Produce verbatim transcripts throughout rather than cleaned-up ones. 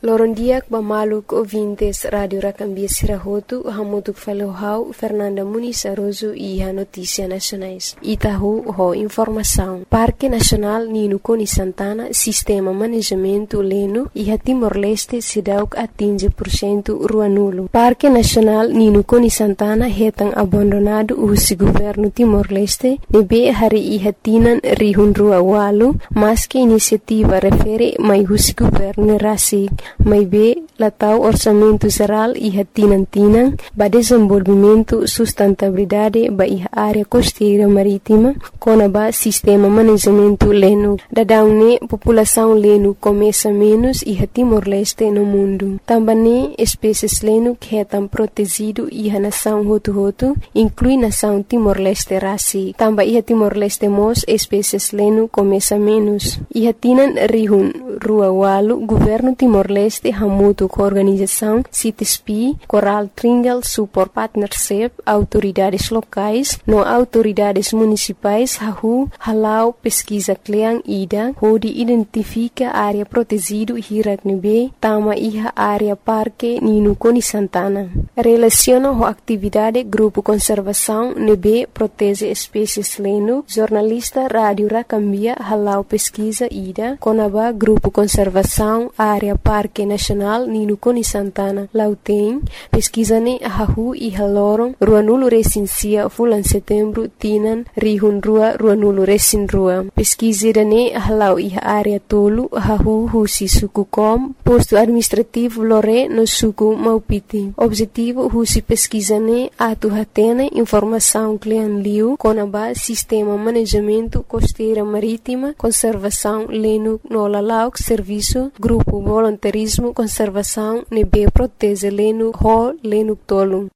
Lorondiak Bamaluk ouvintes Rádio Racambia Sirahotu, Hamutuk Falohau, Fernanda Muniz Aroso e a Notícia Nacionais. Itahu, ho Informação. Parque Nacional Nino Coni Santana, Sistema Manejamento Leno e a Timor-Leste Sidauk atinge por cento rua nulo. Parque Nacional Nino Coni Santana retang abandonado o governo Timor-Leste, nebe hari e hatinan rihun rua walu, mas que iniciativa refere mai o governo Rasik. Mai be latau orçamento geral e hatinan-tinan ba desenvolvimento sustentabilidade ba iha área costeira marítima kona ba sistema manejamento leno. Dadaune população leno começa menos e Timor-Leste no mundo. Também espécies leno que etam protegido e a nação Hutu-Hutu inclui nação Timor-Leste Rasi. Também iha Timor-Leste mos espécies leno começa menos. Iha tinan rihun rua walu governo Timor-Leste hamutu com organização C I T S P, Coral Tringal Support Partnership, autoridades locais, no autoridades municipais, hahu, halau pesquisa kleang ida, onde identifica área protegido hirak nebe, tama iha área parque Nino Coni Santana. Relaciona a atividade grupo conservação nebe protege espécies leno, jornalista Rádio Racambia halau pesquisa ida, conaba grupo conservação área parque Nacional Nino Coni Santana. Lauteng, pesquisa-ne hahu e halorong, rua nulo recensia fulan setembro tinan rihun rua rua nulo recin rua. Pesquisa-ne halau e área tolu hahu husi suku kom, posto administrativo lore no suku maupiti. Objetivo husi pesquisa-ne atu hatene informação klean liu, konaba sistema manejamento costeira marítima, conservação leno no lalauk serviço, grupo voluntarismo conservação nebe protege leno ho leno tolu.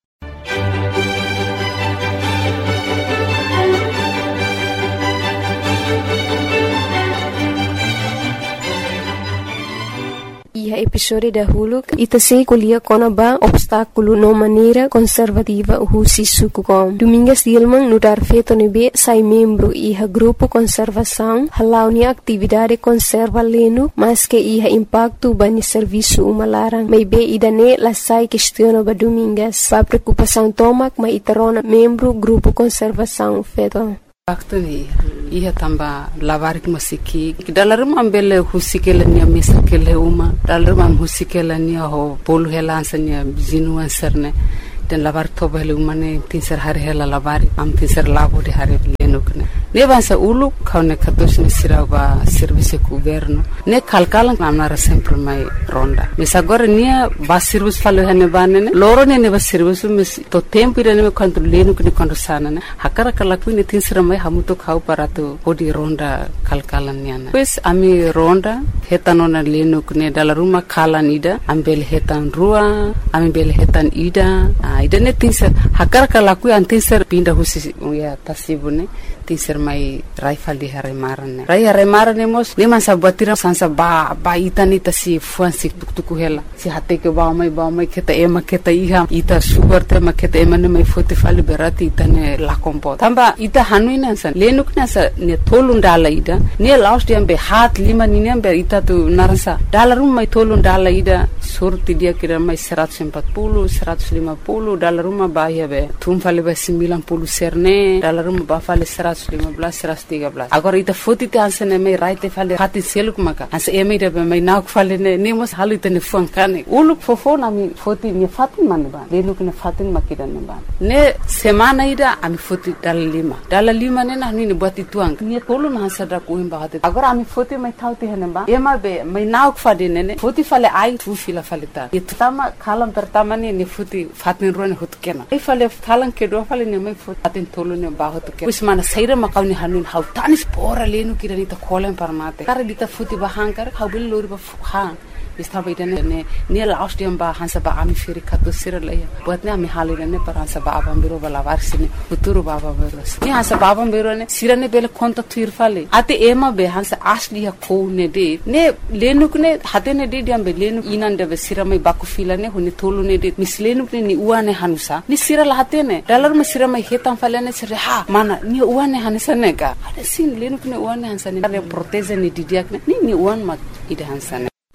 E a episódio da Huluk ita se colhia conaba obstáculo no maneira conservativa o suku com. Domingas Dilman no dar feito nebe sai membro e a grupo conservação halau ni atividade conserva leno mas que ia impacto bani serviço umalarang may be idane la sai questiona ba domingas pa preocupação tomak mai itarona membro grupo conservação feito. Waktu ni ia tamba lavar ki masiki dalam ambele husikela ni misakele uma dalam am husikela ni ho polu helansanya zinu anserne dan lavar to bele uma ne tinser hari hela lavar am tinser labo de hari lenukne ne bansa ulu kaune katos ni siraba service governo ne kalkalan amnara sempre mai ronda misa agora nia ba service falo hane banene loro ne ne ba service mis to tempo ira ne quanto lenukne quando sana ne hakara kalaku ne tinser mai hamuto khau parato podi ronda kalkalan niana pues ami ronda hetanona lenukne dala ruma kalan ida ambel hetan rua ami bel hetan ida ida ne tinser hakara kalaku an tinser pinda husi ya tasibune tinser mai raifal di hare marane rai hare marane mos ne man sabatira sansa ba ba itani tasi fuansi tuktuku hela si hate ke ba mai ba mai keta ema keta iha ita sugar te ma keta ema ne mai fote fali berati itane la kompo tamba ita hanuina san lenuk na sa ne tolun dala ida ne last yam be hat lima ni ne be ita tu narasa dalarum mai tolun dala ida surti dia kira mai seratus empat puluh seratus lima puluh dalarum ba ya be tum fali be sembilan puluh serne dalarum ba fali seratus lima belas seratus tiga belas agora ita foto te ansene mai raite fale hati seluk maka as emi de mai nauk fale ne nemos halite ne funkane uluk fofo na mi foto ni fatin man ba lenuk ne fatin makida ne ba ne semana ida ami foto dal lima dal lima ne na ni buat ituang ni tolu na sada ko imba hate agora ami foto mai tauti hene ba ema be mai nauk fade ne ne foto fale ai tu fila fale ta itama kalam pertama ne ni foto fatin ro ne hutkena ai fale kalan ke do fale ne mai foto fatin tolu ne ba hutke usmana saira makauni hanun hau tanis pora lenu kirani ta kolen parmate kare dita futi bahangkar hau bil lori ba ha istaba idane ne ne last yam ba hansa ba ami firi kato sira laya buat ne ami halire ne par hansa ba abam biro bala varsine futuro baba biro ne hansa ba abam biro ne sira ne bele konta tuir fale ate ema be hansa asli ya ko ne de ne lenu ne hate ne de diam be lenu inan de sira mai baku fila ne honi tolu ne de mislenu ne ni uane hanusa ni sira la hate ne dalar me sira mai hetam fale ne sira ha mana ni uane hanusa ne ga ade sin lenu ne uane hansa ne proteze ne didiak ne ni ni uan mat ide hansa ne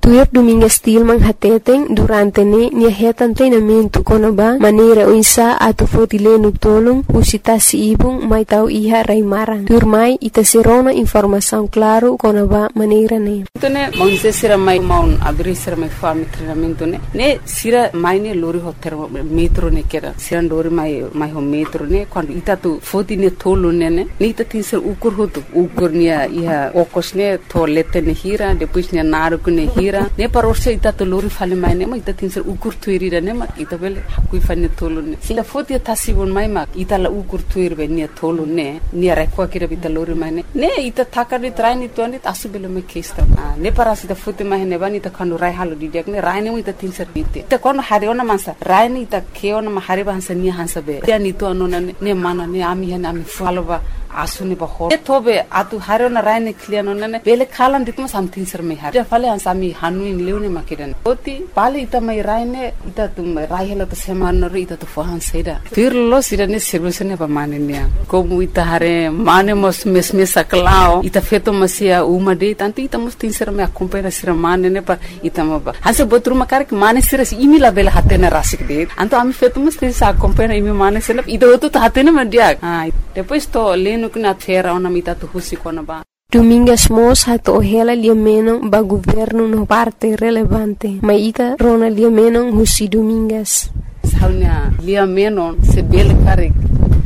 Tuir Domingues Tilman hateteng durante ne nia hetan treinamento konoba maneira o insa ato fotile tolong usita si ibung mai tau iha raimaran. Tuir mai ita serona informação claro konoba maneira ne. Tone monse sira mai maun abri sira mai fami treinamento ne. Ne sira mai ne lori ho metro ne kera. Sira lori mai mai ho metro ne quando ita tu foti ne tolo ne ne. Ne ita tinser ukur hotu ukur nia iha okos ne to lete ne hira depois nia naru ne hira. Ne parorse ita to lori fale mai ne ma ita tinser ukur tuirira ne ma ita bele hakui fane tolo ne sila foti tasibon mai ma ita la ukur tuir be ne tolo ne ne rekwa kira bita lori mai ne ne ita takari traini to ne tasu bele me kesta ne parasi ita foti mai ne bani ita kanu rai halo didiak ne rai ne ita tinser bite ita kono hariona mansa rai ne ita keona ma hariba hansa ni hansa be ya ni to anona ne mana ne ami hane ami faloba asuni ba ho tobe atu hariona rai ne kliano ne bele khalan ditma something ser me har fale hansa mi hanu in leune makidan oti pale ita mai rai ne ita tum rai hela to semana ro ita to fohan seda firlo sida ne service ne pa mane ne ko mu ita hare mane mos mes mes saklao ita feto masia uma de tanto ita mos tin ser me acompanha ser mane ne pa ita ma ba hanse botru makar ke mane ser imi la bela hatena rasik de anto ami feto mos tin sa acompanha imi mane ser ita oto to hatena mandia ah depois to leno kuna fera ona mita to husi kona ba. Domingues Mos hato hela liamenon ba governo no parte relevante. Maita rona liamenon husi Domingues. Saunya liamenon se bele karik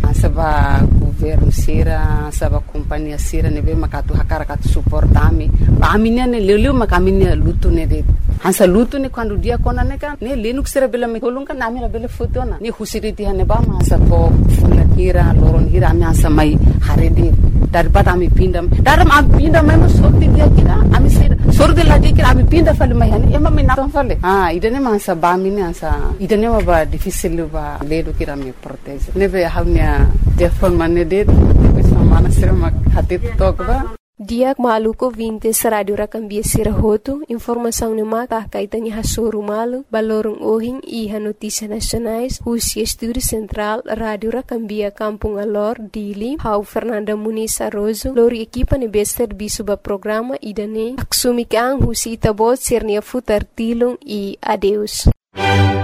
saba governo sira saba companhia sira nebe makatu hakara katu suportami ba aminia ne leleu makaminia lutu ne de hansa lutu ne quando dia kona ne kan ne lenuk sira bela me kolunga na amira bela fotona ne husiriti hane ba ma sa to fula hira loron hira ami hansa mai harede daripada ami pinda daram ami pinda mai mo sorti dia kira ami sira sorti lagi kira ami pinda fale mai hane ema me na fale ah idene ma hansa ba mine hansa idene ma ba difficile ba ledo kira me protege nebe haunya telefon mane det depois mana sira mak hati tokba Diak maluko vintes Radio Rakambia Sirahoto, informação no mata kaitanya hasoro malu, balorong ohing iha notícia nacionais, Husi Estúdio Central, Radio Rakambia Kampung Alor, Dili, Hau Fernanda Muniz Arrozo, lori equipa ne bester bisuba programa idane, aksumikang Husi Itabot Sirnia Futar Tilong e adeus.